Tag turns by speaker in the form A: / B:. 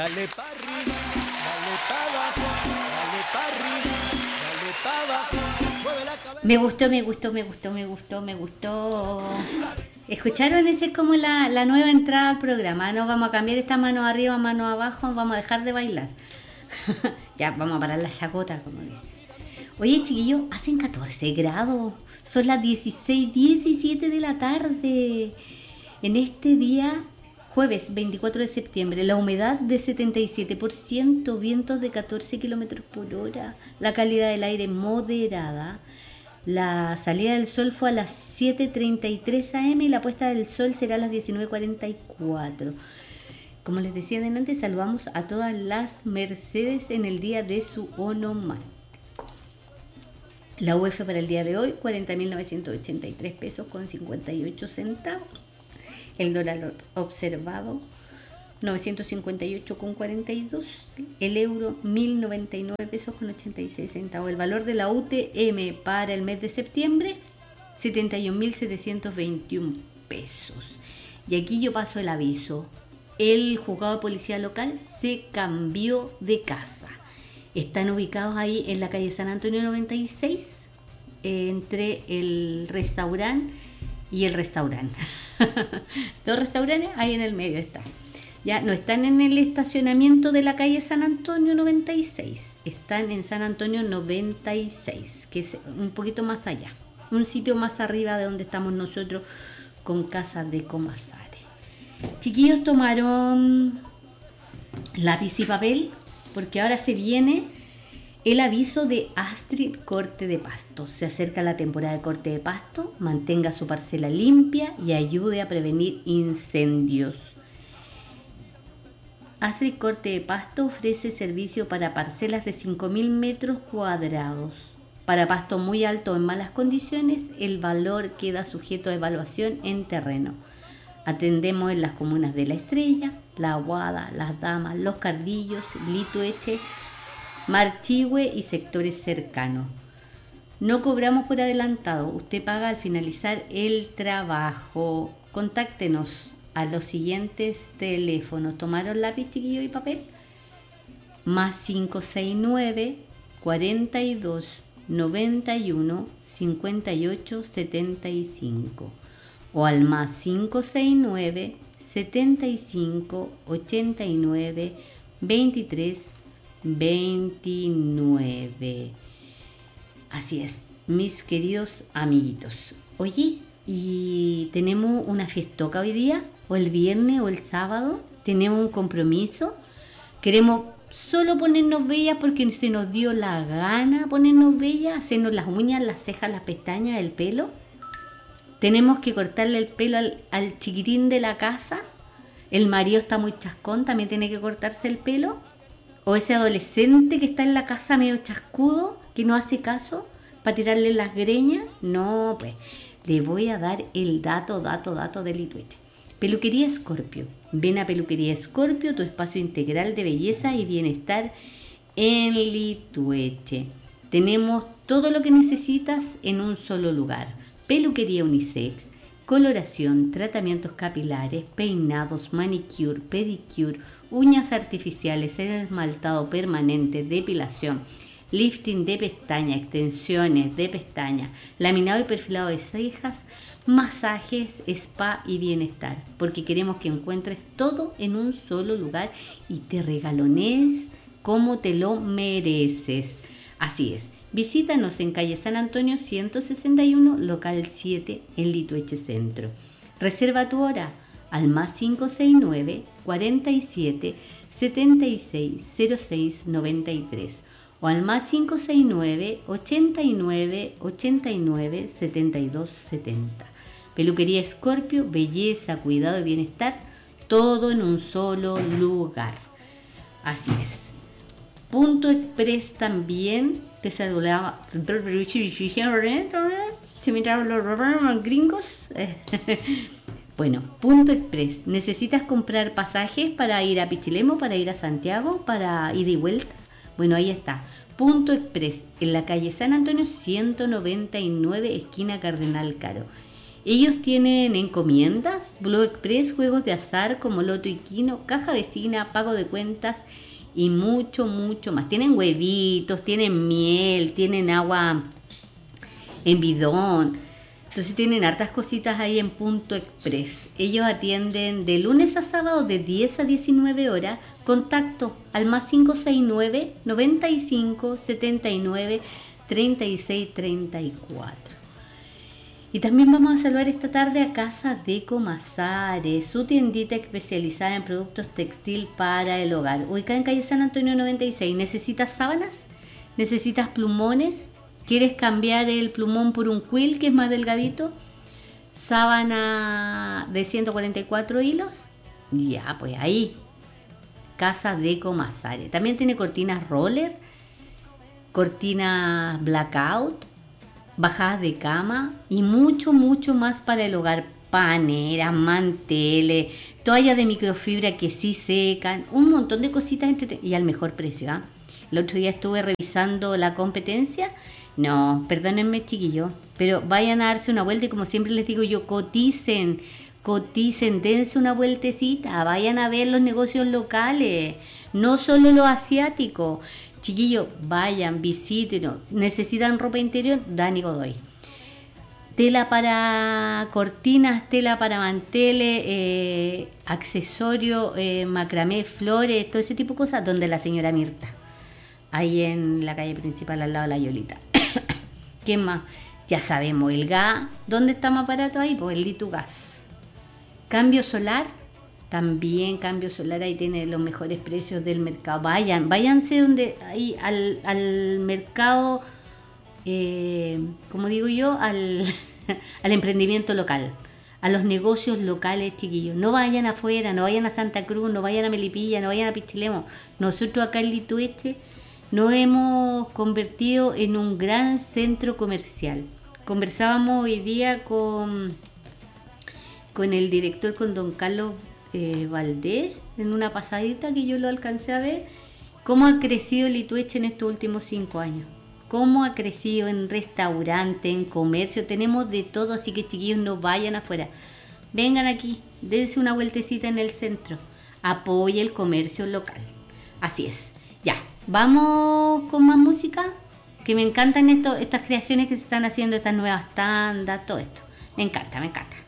A: Dale pa' arriba, dale pa' abajo, dale pa' arriba, dale pa' abajo, mueve la cabeza.
B: Me gustó. ¿Escucharon? Esa es como la nueva entrada al programa. No vamos a cambiar esta mano arriba, mano abajo, vamos a dejar de bailar. Ya, vamos a parar la chacota, como dice. Oye, chiquillos, hacen 14 grados. Son las 16:17 de la tarde. En este día, jueves 24 de septiembre, la humedad de 77%, vientos de 14 kilómetros por hora, la calidad del aire moderada. La salida del sol fue a las 7:33 am y la puesta del sol será a las 19:44. Como les decía delante, saludamos a todas las Mercedes en el día de su onomástico. La UF para el día de hoy, 40.983 pesos con 58 centavos. El dólar observado, 958,42. El euro, 1.099 pesos con 86 centavos. El valor de la UTM para el mes de septiembre, 71.721 pesos. Y aquí yo paso el aviso. El juzgado de policía local se cambió de casa. Están ubicados ahí en la calle San Antonio 96, entre el restaurante y el restaurante. Dos restaurantes ahí en el medio están. Ya no están en el estacionamiento de la calle San Antonio 96, están en San Antonio 96, que es un poquito más allá, un sitio más arriba de donde estamos nosotros con Casas de Comasare. Chiquillos, tomaron lápiz y papel, porque ahora se viene el aviso de Astrid Corte de Pasto. Se acerca la temporada de corte de pasto, mantenga su parcela limpia y ayude a prevenir incendios. Astrid Corte de Pasto ofrece servicio para parcelas de 5.000 metros cuadrados. Para pasto muy alto o en malas condiciones, el valor queda sujeto a evaluación en terreno. Atendemos en las comunas de La Estrella, La Aguada, Las Damas, Los Cardillos, Litueche, Marchihue y sectores cercanos. No cobramos por adelantado, usted paga al finalizar el trabajo. Contáctenos a los siguientes teléfonos. ¿Tomaron lápiz, chiquillo, y papel? Más 569 42 91 58 75 o al más 569 75 89 23 29. Así es, mis queridos amiguitos. Oye, ¿y tenemos una fiestoca hoy día? ¿O el viernes o el sábado? ¿Tenemos un compromiso? ¿Queremos solo ponernos bellas porque se nos dio la gana ponernos bellas? ¿Hacernos las uñas, las cejas, las pestañas, el pelo? ¿Tenemos que cortarle el pelo al chiquitín de la casa? ¿El marido está muy chascón, también tiene que cortarse el pelo? ¿O ese adolescente que está en la casa medio chascudo, que no hace caso, para tirarle las greñas? No, pues, le voy a dar el dato de Litueche. Peluquería Scorpio. Ven a Peluquería Scorpio, tu espacio integral de belleza y bienestar en Litueche. Tenemos todo lo que necesitas en un solo lugar. Peluquería unisex, coloración, tratamientos capilares, peinados, manicure, pedicure, uñas artificiales, esmaltado permanente, depilación, lifting de pestaña, extensiones de pestaña, laminado y perfilado de cejas, masajes, spa y bienestar, porque queremos que encuentres todo en un solo lugar y te regalones como te lo mereces. Así es. Visítanos en calle San Antonio 161, local 7, en Litueche Centro. Reserva tu hora al más 569 47 76 06 93 o al más 569 89 89 72 70. Peluquería Scorpio, belleza, cuidado y bienestar, todo en un solo lugar. Así es. Punto Express también te saludaba. Se miraron los gringos. Bueno, Punto Express. ¿Necesitas comprar pasajes para ir a Pichilemu, para ir a Santiago, para ida y vuelta? Bueno, ahí está. Punto Express, en la calle San Antonio 199, esquina Cardenal Caro. Ellos tienen encomiendas, Blue Express, juegos de azar como Loto y Kino, caja vecina, pago de cuentas y mucho, mucho más. Tienen huevitos, tienen miel, tienen agua en bidón. Entonces tienen hartas cositas ahí en Punto Express. Ellos atienden de lunes a sábado de 10 a 19 horas. Contacto al más 569 95 79 36 34. Y también vamos a saludar esta tarde a Casa Deco Mazares, su tiendita especializada en productos textil para el hogar. Ubicada en calle San Antonio 96. ¿Necesitas sábanas? ¿Necesitas plumones? ¿Quieres cambiar el plumón por un quill que es más delgadito? ¿Sábana de 144 hilos? Ya, pues ahí. Casa Deco Mazares. También tiene cortinas roller, cortinas blackout, bajadas de cama y mucho, mucho más para el hogar. Paneras, manteles, toallas de microfibra que sí secan, un montón de cositas y al mejor precio. ¿Ah? El otro día estuve revisando la competencia. No, perdónenme chiquillos, pero vayan a darse una vuelta y como siempre les digo yo, coticen, dense una vueltecita, vayan a ver los negocios locales, no solo los asiáticos. Chiquillos, vayan, visítenos. ¿Necesitan ropa interior? Dani Godoy. Tela para cortinas, tela para manteles, accesorios, macramé, flores, todo ese tipo de cosas, donde la señora Mirta. Ahí en la calle principal al lado de la Yolita. ¿Qué más? Ya sabemos, el gas. ¿Dónde está más barato ahí? Pues el Litugas. Cambio solar. También cambio solar, ahí tiene los mejores precios del mercado. Váyanse donde ahí al mercado, como digo yo, al emprendimiento local, a los negocios locales, chiquillos. No vayan afuera, no vayan a Santa Cruz, no vayan a Melipilla, no vayan a Pichilemu. Nosotros acá en Litueste nos hemos convertido en un gran centro comercial. Conversábamos hoy día con el director, con don Carlos Valdés, en una pasadita que yo lo alcancé a ver, cómo ha crecido Litueste en estos últimos 5 años, cómo ha crecido en restaurante, en comercio, tenemos de todo, así que chiquillos no vayan afuera, vengan aquí, dense una vueltecita en el centro, apoye el comercio local, así es. Ya, vamos con más música, que me encantan estas creaciones que se están haciendo, estas nuevas tandas, todo esto, me encanta.